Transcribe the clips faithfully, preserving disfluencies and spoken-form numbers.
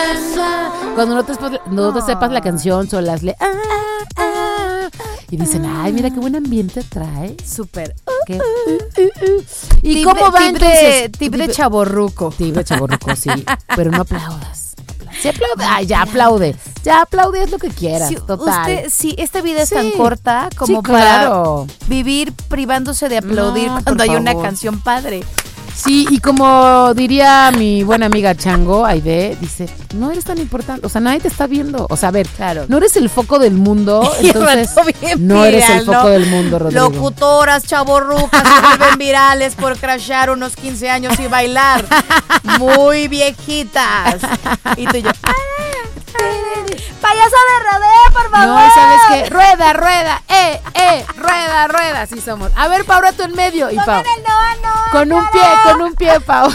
Cuando no te, no te sepas la canción, solo las le. Ah, ah, y dicen, ay, mira qué buen ambiente trae. Súper. ¿Qué? Uh, uh, uh. ¿Y tip cómo de, va tip entonces? De, tip de chavorruco. Tip de chavorruco, sí. Pero no aplaudas. Sí aplaude. Ay, ya aplaude. Ya aplaude, es lo que quieras. Sí, total. Usted, sí, esta vida es Sí. tan corta como Sí, claro. para vivir privándose de aplaudir No, cuando por hay una favor. canción padre. Sí, y como diría mi buena amiga Chango, Aide, dice, no eres tan importante, o sea, nadie te está viendo. O sea, a ver, Claro. no eres el foco del mundo, Y entonces rato bien no eres el viral, foco ¿no? del mundo, Rodrigo. Locutoras chavorrucas se vuelven virales por crashar unos quince años y bailar. Muy viejitas. Y tú y yo. Payaso de rodeo, por favor. No, ¿sabes qué? Rueda, rueda, eh, eh, rueda, rueda, así somos. A ver, Pau, tú en medio. Y Pau, Pongan el no, no, con un no, pie, no. con un pie, Pau.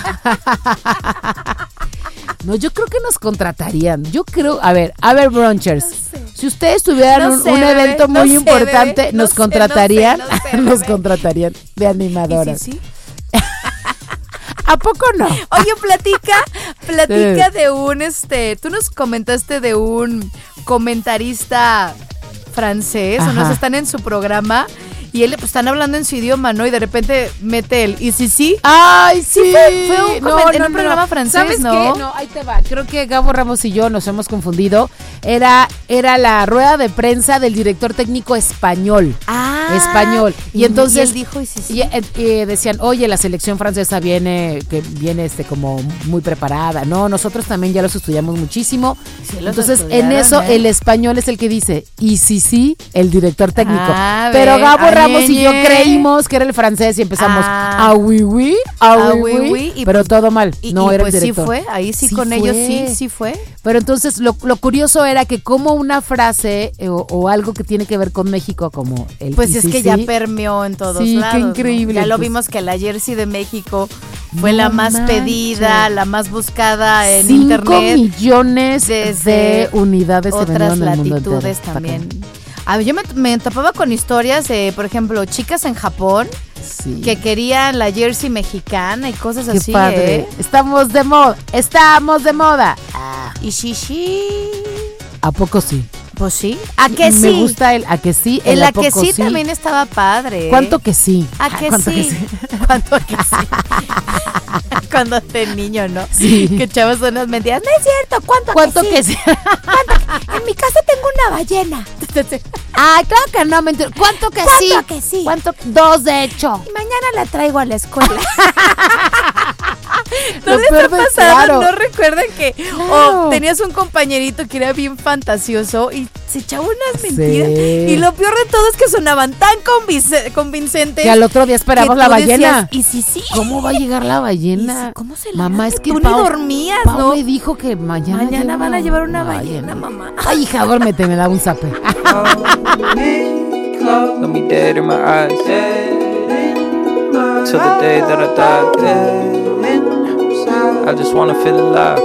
No, yo creo que nos contratarían. Yo creo, a ver, a ver, Brunchers. Si ustedes tuvieran No un, sé, un bebé, evento no muy sé, importante, bebé, no nos sé, contratarían, no sé, no sé, nos bebé. contratarían de animadoras. Sí, sí. ¿A poco no? Oye, platica, platica de un, este, tú nos comentaste de un comentarista francés, o nos Ajá. están en su programa y él, pues, están hablando en su idioma, ¿no? Y de repente mete el, y sí, sí. Ay, sí. fue- fue un coment- en un programa francés, ¿Sabes ¿no? qué? No, ahí te va. Creo que Gabo Ramos y yo nos hemos confundido. Era, era la rueda de prensa del director técnico español. Ah. Español. Y, entonces él dijo, y sí, sí. y, eh, eh, decían, oye, la selección francesa viene, que viene este como muy preparada. No, nosotros también ya los estudiamos muchísimo. Sí, los Entonces, en estudiaron, eso, ¿eh? el español es el que dice, y sí, sí, el director técnico. Ah, Pero ve, Gabo ah, Ramos y yo ñe, ñe. creímos que era el francés y empezamos Ah. a oui, oui, a Ah, oui, oui, oui, oui, y pero pues- todo mal. Y, no y era pues el sí director. fue, ahí sí, Sí con fue. ellos sí, sí fue. Pero entonces lo, lo curioso era que como una frase eh, o, o algo que tiene que ver con México, como el Pues y es sí, que sí, ya permeó en todos Sí, qué lados. ¿no? increíble, Ya lo pues. vimos que la jersey de México fue No la más manches. pedida, la más buscada en cinco internet. millones desde de unidades se Otras vendieron en el mundo entero. latitudes Está también. cañón. A ver, yo me, me topaba con historias de, por ejemplo, chicas en Japón Sí. que querían la jersey mexicana y cosas Qué así. padre. ¿eh? Estamos de moda. Estamos de moda. Ah, Y sí, sí. ¿a poco sí? Pues sí. ¿A que Me sí? gusta el a que sí. En el la a que poco sí, también estaba padre. ¿eh? ¿Cuánto que sí? ¿A Ah, que ¿cuánto sí? que sí? ¿Cuánto que sí? Cuando de niño, ¿no? Sí. Que echabas unas mentiras. No es cierto, ¿cuánto, ¿Cuánto que que sí? sí? En mi casa tengo una ballena. Ay, claro que no, mentira. ¿Cuánto que sí? ¿Cuánto que sí? ¿Cuánto? Dos, de hecho. Y mañana la traigo a la escuela. ¿No Lo les ha peor de- pasado? claro. ¿No recuerdan que Claro. o tenías un compañerito que era bien fantasioso y se echaba unas Sí. mentiras? Y lo peor de todo es que sonaban tan convince- convincentes. Que al otro día que esperamos tú la ballena. decías, y sí, sí. ¿Cómo va a llegar la ballena? Y sí, ¿cómo se la Mamá, dan? es que Tú ni Pau, dormías, Pau ¿no? me dijo que mañana Mañana llega van a una llevar una ballena, mamá. Ay, hija, duérmete, me da un zape. Let me dead in my eyes. Till the day that I die. I just wanna feel alive.